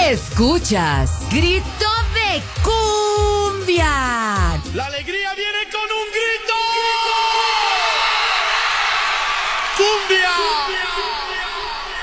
Escuchas Grito de Cumbia. La alegría viene con un grito. ¡Cumbia!